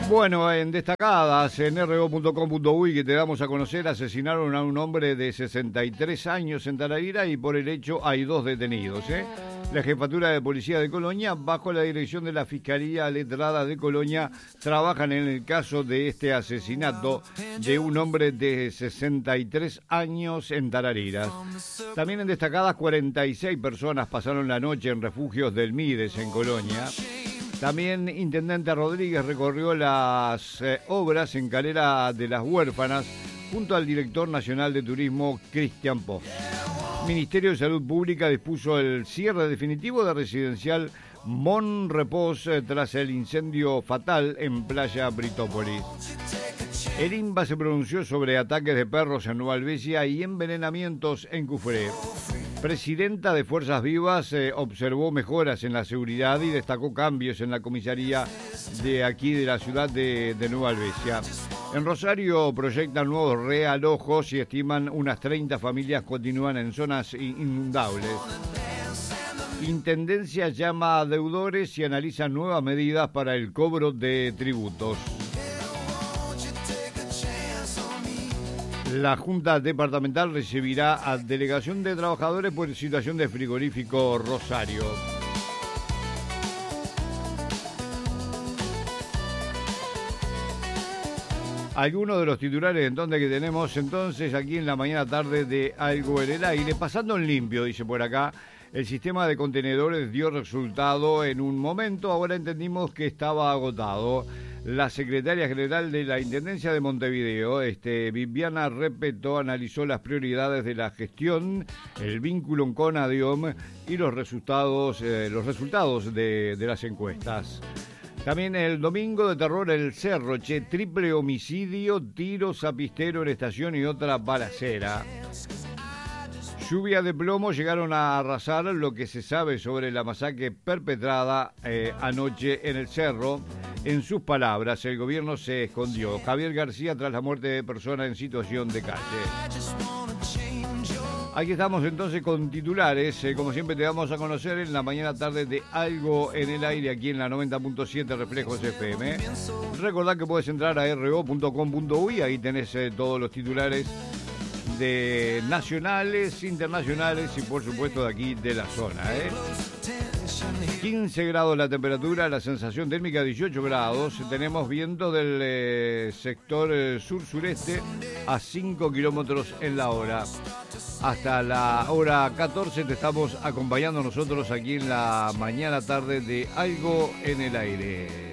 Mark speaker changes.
Speaker 1: Bueno, en destacadas en ro.com.uy que te damos a conocer, asesinaron a un hombre de 63 años en Tararira y por el hecho hay 2 detenidos. La Jefatura de Policía de Colonia, bajo la dirección de la Fiscalía Letrada de Colonia, trabajan en el caso de este asesinato de un hombre de 63 años en Tararira. También en destacadas, 46 personas pasaron la noche en refugios del Mides en Colonia. También Intendente Rodríguez recorrió las obras en Calera de las Huérfanas junto al Director Nacional de Turismo, Cristian Post. Ministerio de Salud Pública dispuso el cierre definitivo de residencial Mon Repos tras el incendio fatal en Playa Britópolis. El INBA se pronunció sobre ataques de perros en Nueva Albesia y envenenamientos en Cufré. Presidenta de Fuerzas Vivas observó mejoras en la seguridad y destacó cambios en la comisaría de aquí de la ciudad de Nueva Albesia. En Rosario proyectan nuevos realojos y estiman unas 30 familias continúan en zonas inundables. Intendencia llama a deudores y analiza nuevas medidas para el cobro de tributos. La Junta Departamental recibirá a delegación de trabajadores por situación de frigorífico Rosario. Algunos de los titulares entonces que tenemos entonces aquí en la mañana tarde de Algo en el Aire. Pasando en limpio, dice por acá, el sistema de contenedores dio resultado en un momento, ahora entendimos que estaba agotado. La secretaria general de la Intendencia de Montevideo, Viviana Repeto, analizó las prioridades de la gestión, el vínculo con ADIOM y los resultados de las encuestas. También el domingo de terror El Cerro, triple homicidio, tiro zapistero en estación y otra balacera. Lluvia de plomo llegaron a arrasar lo que se sabe sobre la masacre perpetrada anoche en El Cerro. En sus palabras, el gobierno se escondió. Javier García tras la muerte de personas en situación de calle. Aquí estamos entonces con titulares, como siempre te vamos a conocer en la mañana tarde de Algo en el Aire aquí en la 90.7 Reflejos FM. Recordad que puedes entrar a ro.com.uy, ahí tenés todos los titulares de nacionales, internacionales y por supuesto de aquí de la zona. 15 grados la temperatura, la sensación térmica 18 grados, tenemos viento del sector sur-sureste a 5 kilómetros en la hora. Hasta la hora 14 te estamos acompañando nosotros aquí en la mañana tarde de Algo en el Aire.